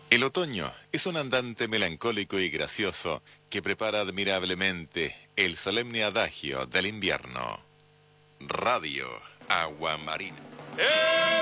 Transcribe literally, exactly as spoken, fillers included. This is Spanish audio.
El otoño es un andante melancólico y gracioso que prepara admirablemente el solemne adagio del invierno. Radio Agua Marina.